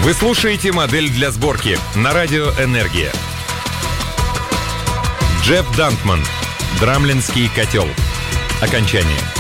Вы слушаете «Модель для сборки» на радио «Энергия». Джефф Данкман. Драмлинский котел. Окончание.